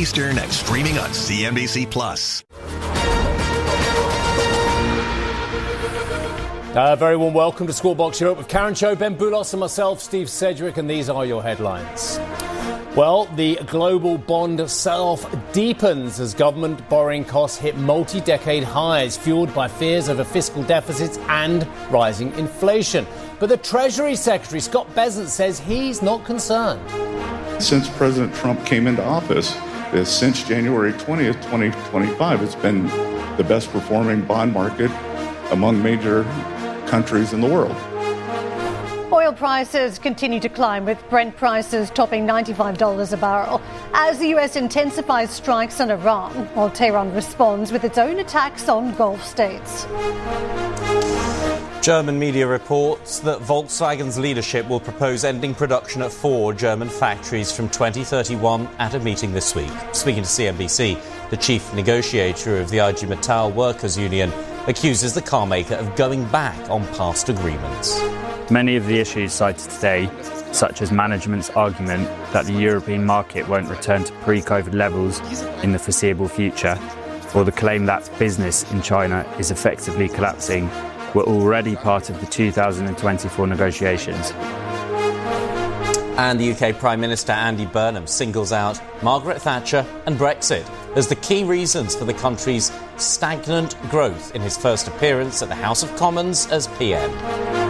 Eastern and streaming on CNBC+. Very warm welcome to Squawk Box Europe with Karen Cho, Ben Boulos and myself, Steve Sedgwick, and these are your headlines. Well, the global bond sell-off deepens as government borrowing costs hit multi-decade highs, fueled by fears over fiscal deficits and rising inflation. But the Treasury Secretary, Scott Bessent, says he's not concerned. Since President Trump came into office, since January 20th, 2025, it's been the best performing bond market among major countries in the world. Oil prices continue to climb, with Brent prices topping $95 a barrel as the US intensifies strikes on Iran, while Tehran responds with its own attacks on Gulf states. German media reports that Volkswagen's leadership will propose ending production at 4 German factories from 2031 at a meeting this week. Speaking to CNBC, the chief negotiator of the IG Metall Workers' Union accuses the carmaker of going back on past agreements. Many of the issues cited today, such as management's argument that the European market won't return to pre-COVID levels in the foreseeable future, or the claim that business in China is effectively collapsing, were already part of the 2024 negotiations. And the UK Prime Minister Andy Burnham singles out Margaret Thatcher and Brexit as the key reasons for the country's stagnant growth in his first appearance at the House of Commons as PM.